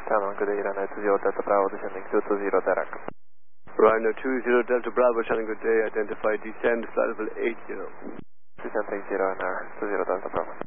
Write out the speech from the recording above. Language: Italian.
Talon, good day, Rhino 20 Delta Bravo, descending 220 Derek. Rhino 20 Delta Bravo, showing good day, identified descend, flight level 80. Descend 80 and 20 Delta Bravo.